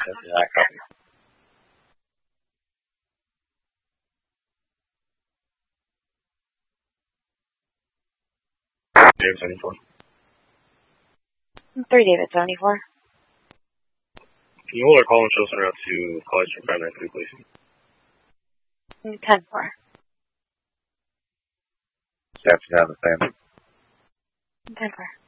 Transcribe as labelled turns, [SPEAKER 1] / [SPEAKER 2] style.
[SPEAKER 1] Yeah, copy. David 74.
[SPEAKER 2] 3 David 74.
[SPEAKER 1] Can you hold our call and show us en route to College from 593, please?
[SPEAKER 2] 10-4.
[SPEAKER 1] Steps down the same.
[SPEAKER 2] 10-4.